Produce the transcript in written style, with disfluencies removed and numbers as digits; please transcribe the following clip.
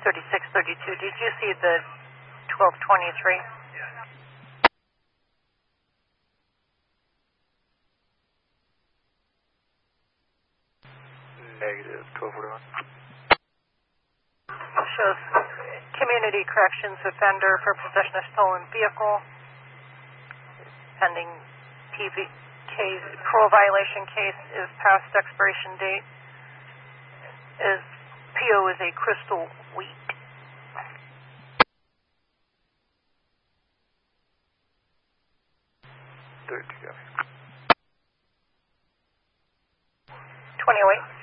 3632. Did you see the 1223? Negative, 1241. Shows community corrections offender for possession of stolen vehicle. Pending PV case, parole violation case is past expiration date. PO is a crystal wheat. Third to go. 2008.